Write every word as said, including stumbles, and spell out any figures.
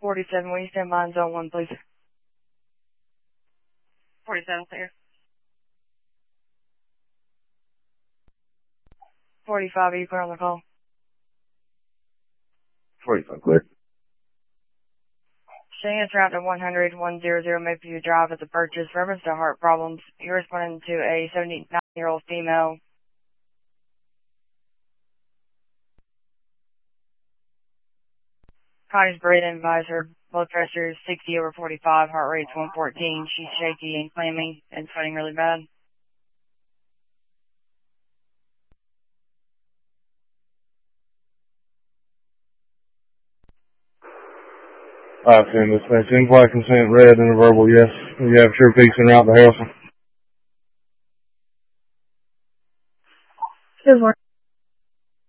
forty-seven, will you stand by in zone one, please? forty-seven, clear. forty-five, are you clear on the call? forty-five, clear. Showing us route to one hundred, one hundred Mapleview Drive as a purchase. Reference to heart problems. You're responding to a seventy-nine-year-old female. Connie's breathing, advise her blood pressure is sixty over forty-five, heart rate's one fourteen. She's shaky and clammy and sweating really bad. I send this message. Implied consent read and a verbal yes. You have sure peace and route to Harrison. Good morning.